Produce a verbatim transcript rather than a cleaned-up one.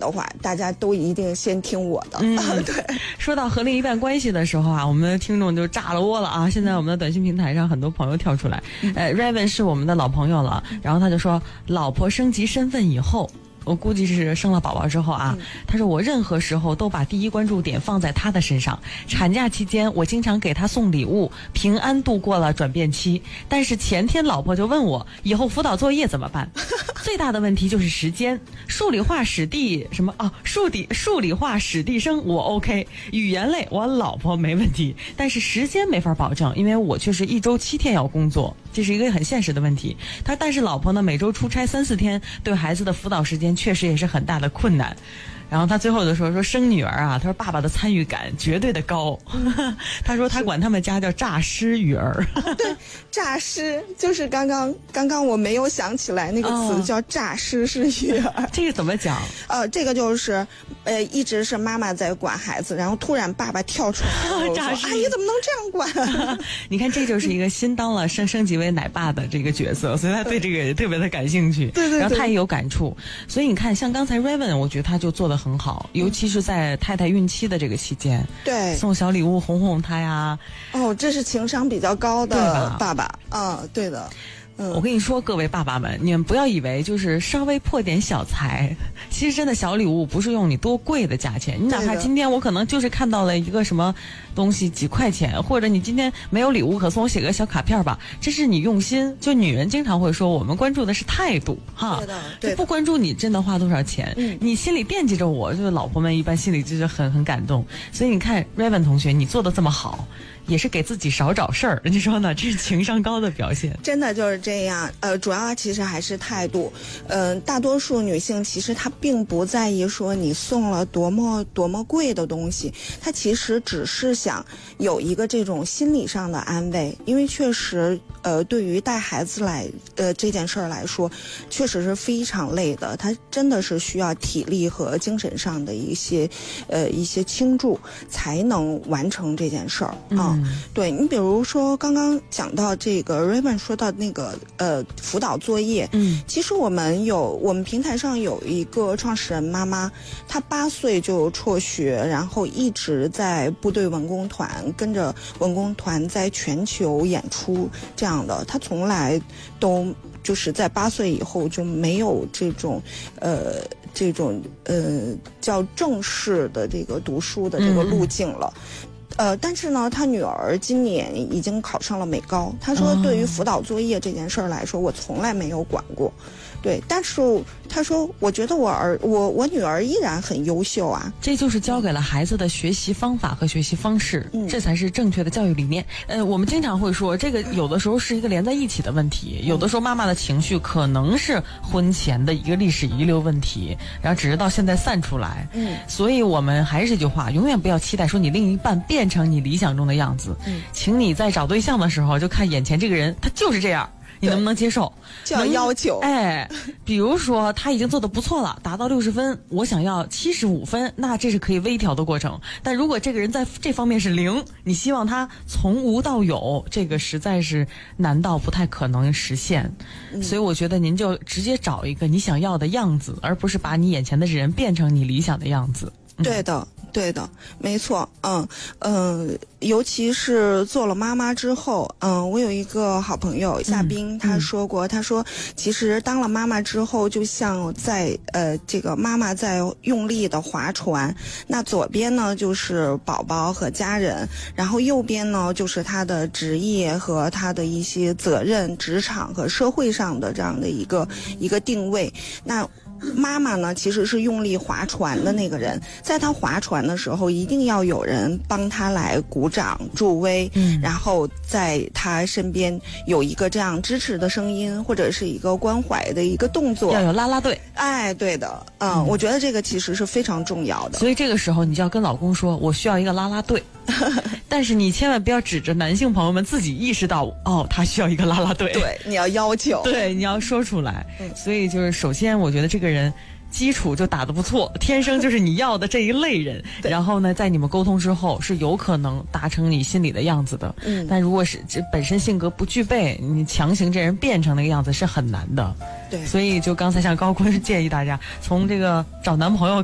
的话，大家都一定先听我的。 嗯， 对。 说到和另一半关系的时候啊，我们的听众就炸了窝了啊！现在我们的短信平台上很多朋友跳出来，呃 ，Raven 是我们的老朋友了，然后他就说，老婆升级身份以后。我估计是生了宝宝之后啊，嗯、他说我任何时候都把第一关注点放在他的身上。产假期间，我经常给他送礼物，平安度过了转变期。但是前天老婆就问我，以后辅导作业怎么办？最大的问题就是时间。数理化史地什么啊？数理数理化史地生我 OK， 语言类我老婆没问题，但是时间没法保证，因为我却是一周七天要工作。这是一个很现实的问题。他但是老婆呢，每周出差三四天，对孩子的辅导时间确实也是很大的困难。然后他最后就说说生女儿啊，他说爸爸的参与感绝对的高。他说他管他们家叫诈尸育儿。 对，诈尸就是刚刚刚刚我没有想起来那个词、哦、叫诈尸是育儿。 这个怎么讲？呃， 这个就是呃一直是妈妈在管孩子，然后突然爸爸跳出来， 诈尸， 哎，你怎么能这样管？ 你看，这就是一个新当了升升级为奶爸的这个角色，所以他对这个也特别的感兴趣。 对对对， 然后他也有感触。所以你看，像刚才 Raven， 我觉得他就做得很好，尤其是在太太孕期的这个期间， 对， 送小礼物哄哄她呀。 哦，这是情商比较高的爸爸。嗯，对的。嗯， 我跟你说，各位爸爸们，你们不要以为就是稍微破点小财，其实真的小礼物不是用你多贵的价钱，你哪怕今天我可能就是看到了一个什么东西几块钱，或者你今天没有礼物可送，我写个小卡片吧，这是你用心。就女人经常会说，我们关注的是态度，哈， 对的，对的， 不关注你真的花多少钱，嗯，你心里惦记着我，就是老婆们一般心里就是很很感动。所以你看 Raven 同学，你做的这么好，也是给自己少找事儿，你说呢？这是情商高的表现。 真的就是这样，呃，主要其实还是态度。嗯、呃，大多数女性其实她并不在意说你送了多么多么贵的东西，她其实只是想有一个这种心理上的安慰，因为确实，呃，对于带孩子来，呃，这件事儿来说，确实是非常累的，她真的是需要体力和精神上的一些，呃，一些倾注才能完成这件事儿啊。嗯嗯，对，你比如说刚刚讲到这个 Raven 说到那个呃辅导作业，嗯，其实我们有我们平台上有一个创始人妈妈，她八岁就辍学，然后一直在部队文工团跟着文工团在全球演出这样的，她从来都就是在八岁以后就没有这种呃这种呃叫正式的这个读书的这个路径了。嗯，呃，但是呢，他女儿今年已经考上了美高。他说，对于辅导作业这件事儿来说，我从来没有管过。对，但是他说，我觉得我儿我我女儿依然很优秀啊。 这就是教给了孩子的学习方法和学习方式，嗯、这才是正确的教育理念。呃，我们经常会说，这个有的时候是一个连在一起的问题，有的时候妈妈的情绪可能是婚前的一个历史遗留问题，然后只是到现在散出来。嗯，所以我们还是这句话，永远不要期待说你另一半变成你理想中的样子。嗯，请你在找对象的时候就看眼前这个人，他就是这样。你能不能接受？ 就要要求。 哎，比如说他已经做得不错了，达到六十分，我想要七十五分，那这是可以微调的过程。但如果这个人在这方面是零，你希望他从无到有，这个实在是难到不太可能实现。嗯、所以我觉得您就直接找一个你想要的样子，而不是把你眼前的人变成你理想的样子。 嗯、对的。对的，没错，嗯嗯、呃，尤其是做了妈妈之后，嗯，我有一个好朋友夏冰，他说过，嗯、他说，其实当了妈妈之后，就像在呃这个妈妈在用力的划船，那左边呢就是宝宝和家人，然后右边呢就是他的职业和他的一些责任、职场和社会上的这样的一个一个定位，那。妈妈呢其实是用力划船的那个人，在她划船的时候一定要有人帮她来鼓掌助威，嗯，然后在她身边有一个这样支持的声音或者是一个关怀的一个动作， 要有啦啦队。 哎，对的，嗯，嗯我觉得这个其实是非常重要的。 所以这个时候你就要跟老公说，我需要一个啦啦队。但是你千万不要指着男性朋友们自己意识到，哦，他需要一个啦啦队。 对，你要要求， 对，你要说出来。嗯、所以就是首先，我觉得这个人基础就打得不错，天生就是你要的这一类人。然后呢，在你们沟通之后，是有可能达成你心里的样子的。嗯，但如果是这本身性格不具备，你强行这人变成那个样子是很难的。 对， 所以就刚才像高坤是建议大家从这个找男朋友